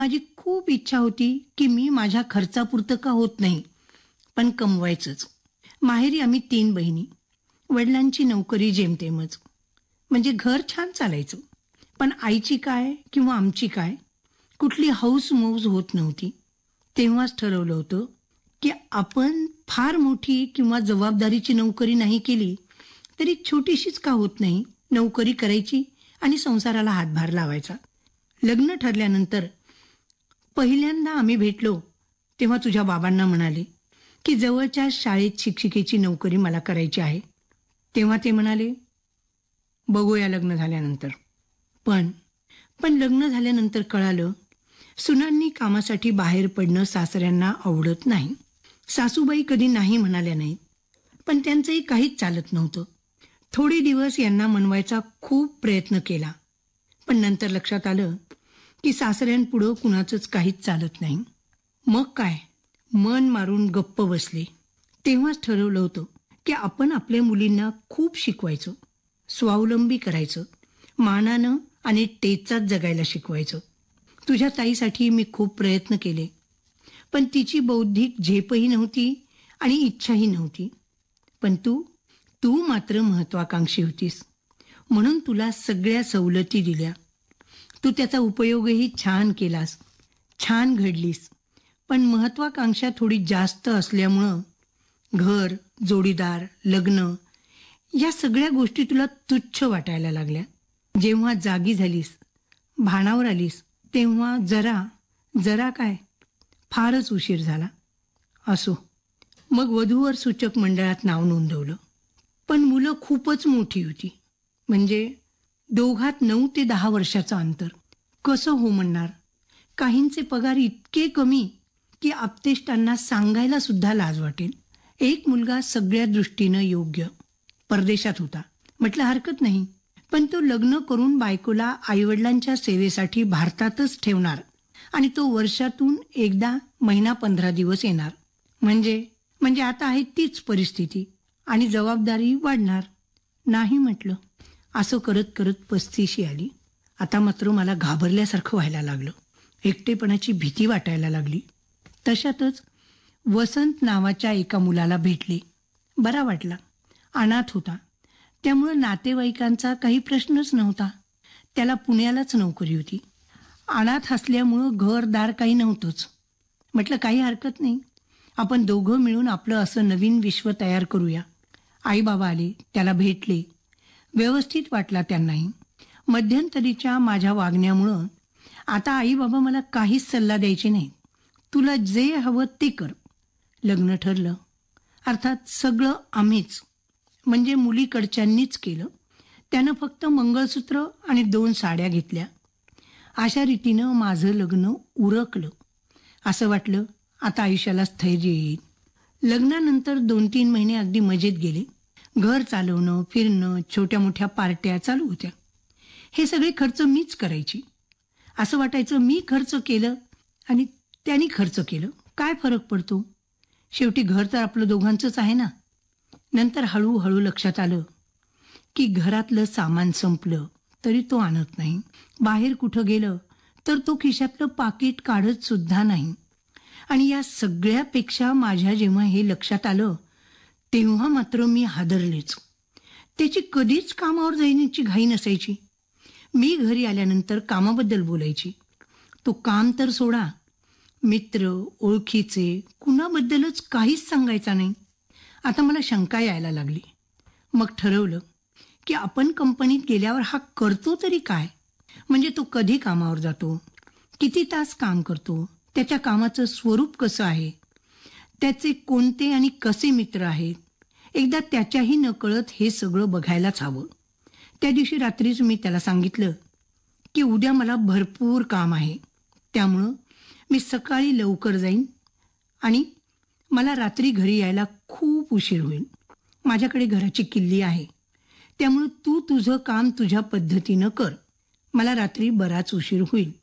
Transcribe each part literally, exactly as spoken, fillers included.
माझी खूप इच्छा होती की मी माझ्या खर्चापुरतं का होत नाही, पण कमवायचंच. माहेरी आम्ही तीन बहिणी. वडिलांची नोकरी जेमतेमच. म्हणजे घर छान चालायचं. पण आईची काय किंवा आमची काय, कुठली हौस मौज होत नव्हती. तेव्हाच ठरवलं होतं की आपण फार मोठी किंवा जबाबदारीची नोकरी नाही केली तरी छोटीशीच का होत नाही, नोकरी करायची आणि संसाराला हातभार लावायचा. लग्न ठरल्यानंतर पहिल्यांदा आम्ही भेटलो तेव्हा तुझ्या बाबांना म्हणाले की जवळच्या शाळेत शिक्षिकेची नोकरी मला करायची आहे. तेव्हा ते म्हणाले, बघूया लग्न झाल्यानंतर. पण पण लग्न झाल्यानंतर कळालं, सुनांनी कामासाठी बाहेर पडणं सासऱ्यांना आवडत नाही. सासूबाई कधी नाही म्हणाल्या नाहीत, पण त्यांचंही काहीच चालत नव्हतं. थोडे दिवस यांना मनवायचा खूप प्रयत्न केला, पण नंतर लक्षात आलं की सासऱ्यांपुढं कुणाचंच काहीच चालत नाही. मग काय, मन मारून गप्प बसले. तेव्हाच ठरवलं होतं की आपण आपल्या मुलींना खूप शिकवायचं, स्वावलंबी करायचं, मानानं आणि टेचात जगायला शिकवायचं. तुझ्या ताईसाठी मी खूप प्रयत्न केले, पण तिची बौद्धिक झेपही नव्हती आणि इच्छाही नव्हती. पण तू तू मात्र महत्वाकांक्षी होतीस, म्हणून तुला सगळ्या सवलती दिल्या. तू त्याचा उपयोगही छान केलास, छान घडलीस. पण महत्वाकांक्षा थोडी जास्त असल्यामुळं घर, जोडीदार, लग्न या सगळ्या गोष्टी तुला तुच्छ वाटायला लागल्या. जेव्हा जागी झालीस, भानावर आलीस, तेव्हा जरा जरा काय फारच उशीर झाला. असो, मग वधूवर सूचक मंडळात नाव नोंदवलं. पण मुलं खूपच मोठी होती. म्हणजे दोघात नऊ ते दहा वर्षाचं अंतर. कसं हो म्हणणार. काहींचे पगार इतके कमी की आप्तेष्टांना सांगायला सुद्धा लाज वाटेल. एक मुलगा सगळ्या दृष्टीनं योग्य, परदेशात होता. म्हटलं हरकत नाही, पण तो लग्न करून बायकोला आईवडिलांच्या सेवेसाठी भारतातच ठेवणार आणि तो वर्षातून एकदा महिना पंधरा दिवस येणार. म्हणजे म्हणजे आता आहे तीच परिस्थिती आणि जबाबदारी वाढणार. नाही म्हटलं. असं करत करत पस्तीशी आली. आता मात्र मला घाबरल्यासारखं व्हायला लागलं. एकटेपणाची भीती वाटायला लागली. तशातच वसंत नावाच्या एका मुलाला भेटले. बरा वाटला. अनाथ होता, त्यामुळं नातेवाईकांचा काही प्रश्नच नव्हता. त्याला पुण्यालाच नोकरी होती. अनाथ असल्यामुळं घरदार काही नव्हतंच. म्हटलं काही हरकत नाही, आपण दोघं मिळून आपलं असं नवीन विश्व तयार करूया. आई बाबा आले, त्याला भेटले. व्यवस्थित वाटला त्यांनाही. मध्यंतरीच्या माझ्या वागण्यामुळं आता आई बाबा मला काहीच सल्ला द्यायचे नाहीत. तुला जे हवं ते कर. लग्न ठरलं. अर्थात सगळं आम्हीच, म्हणजे मुलीकडच्यांनीच केलं. त्यानं फक्त मंगळसूत्र आणि दोन साड्या घेतल्या. अशा रीतीनं माझं लग्न उरकलं. असं वाटलं आता आयुष्याला स्थैर्य येईल. लग्नानंतर दोन तीन महिने अगदी मजेत गेले. घर चालवणं, फिरणं, छोट्या मोठ्या पार्ट्या चालू होत्या. हे सगळे खर्च मीच करायची. असं वाटायचं मी खर्च केलं आणि त्यांनी खर्च केलं, काय फरक पडतो. शेवटी घर तर आपलं दोघांचंच आहे ना. नंतर हळूहळू लक्षात आलं की घरातलं सामान संपलं तरी तो आणत नाही. बाहेर कुठं गेलं तर तो खिशातलं पाकिट काढत सुद्धा नाही. आणि या सगळ्यापेक्षा माझ्या जेव्हा हे लक्षात आलं तेव्हा मात्र मी हादरलेच. त्याची कधीच कामावर जाण्याची घाई नसायची. मी घरी आल्यानंतर कामाबद्दल बोलायची. तो काम तर सोडा, मित्र, ओळखीचे कुणाबद्दलच काहीच सांगायचा नाही. आता मला शंका यायला लागली. मग ठरवलं की आपण कंपनीत गेल्यावर हा करतो तरी काय. म्हणजे तो कधी कामावर जातो, किती तास काम करतो, त्याच्या कामाचं स्वरूप कसं आहे, त्याचे कोणते आणि कसे मित्र आहेत. एकदा त्याच्याही नकळत हे सगळं बघायलाच हवं. त्या दिवशी रात्रीच मी त्याला सांगितलं की उद्या मला भरपूर काम आहे, त्यामुळं मी सकाळी लवकर जाईन आणि मला रात्री घरी यायला खूप उशीर होईल. माझ्याकडे घराची किल्ली आहे, त्यामुळं तू तुझं काम तुझ्या पद्धतीनं कर. मला रात्री बराच उशीर होईल.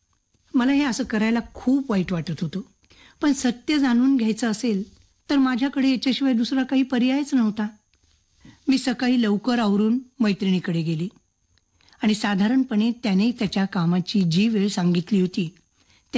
मला हे असं करायला खूप वाईट वाटत होतं, पण सत्य जाणून घ्यायचं असेल तर माझ्याकडे याच्याशिवाय दुसरा काही पर्यायच नव्हता. मी सकाळी लवकर आवरून मैत्रिणीकडे गेले आणि साधारणपणे त्याने त्याच्या कामाची जी वेळ सांगितली होती